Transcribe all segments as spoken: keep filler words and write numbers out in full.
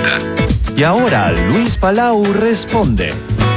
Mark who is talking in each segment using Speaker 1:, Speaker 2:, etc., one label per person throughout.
Speaker 1: pregunta.
Speaker 2: Y ahora Luis Palau responde.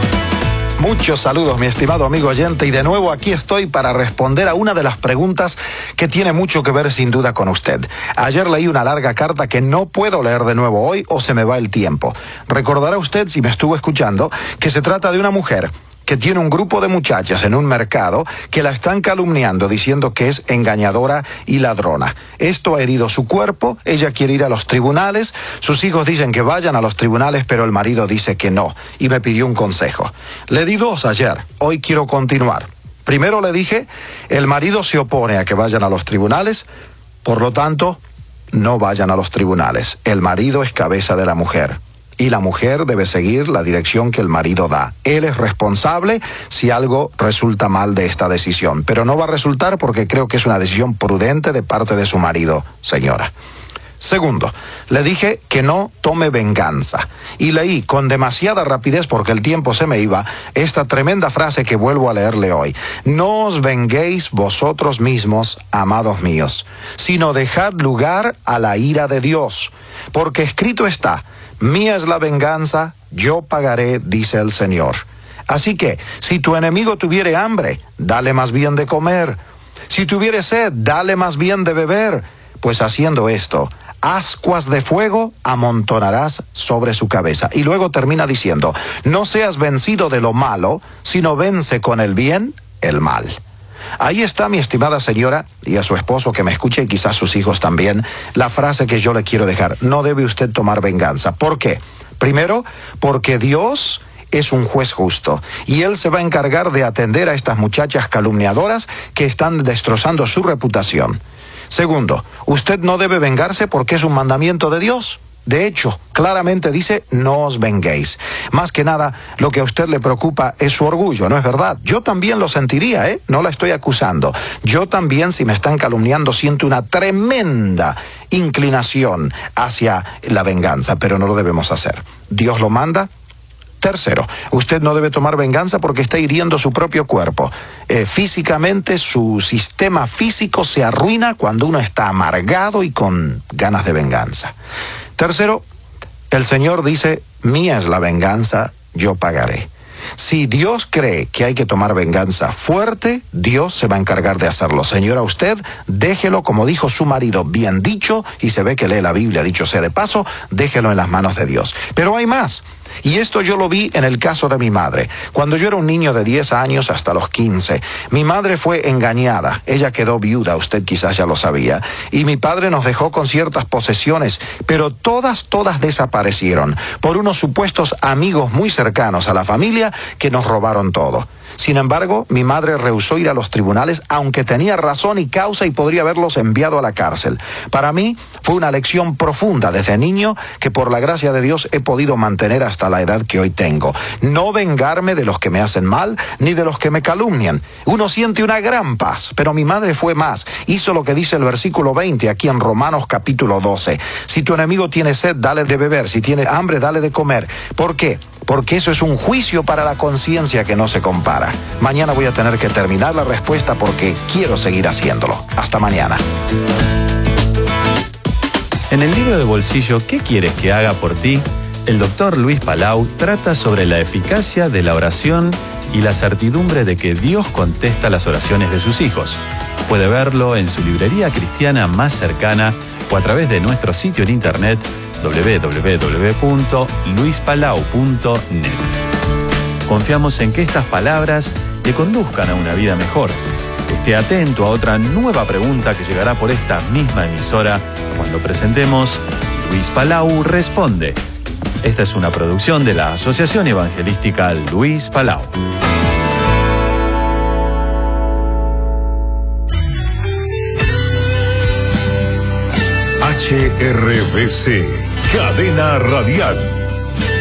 Speaker 3: Muchos saludos, mi estimado amigo oyente, y de nuevo aquí estoy para responder a una de las preguntas que tiene mucho que ver sin duda con usted. Ayer leí una larga carta que no puedo leer de nuevo hoy o se me va el tiempo. Recordará usted, si me estuvo escuchando, que se trata de una mujer que tiene un grupo de muchachas en un mercado que la están calumniando diciendo que es engañadora y ladrona. Esto ha herido su cuerpo, ella quiere ir a los tribunales, sus hijos dicen que vayan a los tribunales, pero el marido dice que no, y me pidió un consejo. Le di dos ayer, hoy quiero continuar. Primero le dije, el marido se opone a que vayan a los tribunales, por lo tanto, no vayan a los tribunales. El marido es cabeza de la mujer. Y la mujer debe seguir la dirección que el marido da. Él es responsable si algo resulta mal de esta decisión. Pero no va a resultar porque creo que es una decisión prudente de parte de su marido, señora. Segundo, le dije que no tome venganza. Y leí con demasiada rapidez, porque el tiempo se me iba, esta tremenda frase que vuelvo a leerle hoy. No os venguéis vosotros mismos, amados míos, sino dejad lugar a la ira de Dios. Porque escrito está, mía es la venganza, yo pagaré, dice el Señor. Así que, si tu enemigo tuviere hambre, dale más bien de comer. Si tuviere sed, dale más bien de beber. Pues haciendo esto, ascuas de fuego amontonarás sobre su cabeza. Y luego termina diciendo, no seas vencido de lo malo, sino vence con el bien el mal. Ahí está, mi estimada señora, y a su esposo que me escuche, y quizás sus hijos también, la frase que yo le quiero dejar. No debe usted tomar venganza. ¿Por qué? Primero, porque Dios es un juez justo, y Él se va a encargar de atender a estas muchachas calumniadoras que están destrozando su reputación. Segundo, usted no debe vengarse porque es un mandamiento de Dios. De hecho, claramente dice, no os venguéis. Más que nada, lo que a usted le preocupa es su orgullo, ¿no es verdad? Yo también lo sentiría, ¿eh? No la estoy acusando. Yo también, si me están calumniando, siento una tremenda inclinación hacia la venganza, pero no lo debemos hacer. Dios lo manda. Tercero, usted no debe tomar venganza porque está hiriendo su propio cuerpo. Eh, físicamente, su sistema físico se arruina cuando uno está amargado y con ganas de venganza. Tercero, el Señor dice, mía es la venganza, yo pagaré. Si Dios cree que hay que tomar venganza fuerte, Dios se va a encargar de hacerlo. Señora, usted déjelo, como dijo su marido, bien dicho, y se ve que lee la Biblia, dicho sea de paso, déjelo en las manos de Dios. Pero hay más. Y esto yo lo vi en el caso de mi madre. Cuando yo era un niño de diez años hasta los quince, mi madre fue engañada. Ella quedó viuda, usted quizás ya lo sabía. Y mi padre nos dejó con ciertas posesiones, pero todas, todas desaparecieron por unos supuestos amigos muy cercanos a la familia que nos robaron todo. Sin embargo, mi madre rehusó ir a los tribunales, aunque tenía razón y causa y podría haberlos enviado a la cárcel. Para mí fue una lección profunda desde niño que por la gracia de Dios he podido mantener hasta la edad que hoy tengo. No vengarme de los que me hacen mal, ni de los que me calumnian. Uno siente una gran paz, pero mi madre fue más. Hizo lo que dice el versículo veinte aquí en Romanos capítulo doce. Si tu enemigo tiene sed, dale de beber. Si tiene hambre, dale de comer. ¿Por qué? Porque eso es un juicio para la conciencia que no se compara. Mañana voy a tener que terminar la respuesta porque quiero seguir haciéndolo. Hasta mañana.
Speaker 2: En el libro de bolsillo, ¿qué quieres que haga por ti? El doctor Luis Palau trata sobre la eficacia de la oración y la certidumbre de que Dios contesta las oraciones de sus hijos. Puede verlo en su librería cristiana más cercana o a través de nuestro sitio en internet doble u doble u doble u punto luis palau punto net. Confiamos en que estas palabras le conduzcan a una vida mejor. Esté atento a otra nueva pregunta que llegará por esta misma emisora cuando presentemos Luis Palau Responde. Esta es una producción de la Asociación Evangelística Luis Palau.
Speaker 4: H R B C, Cadena Radial.